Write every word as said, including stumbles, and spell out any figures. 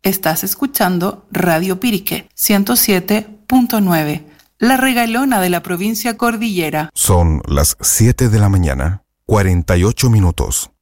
Estás escuchando Radio Pirique ciento siete punto nueve, la regalona de la provincia Cordillera. Son las siete de la mañana, cuarenta y ocho minutos.